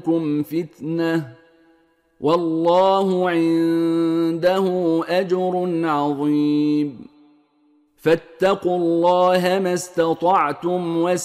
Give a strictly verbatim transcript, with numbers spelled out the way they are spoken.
تمسككم فتنة والله عنده أجر عظيم. فاتقوا الله ما استطعتم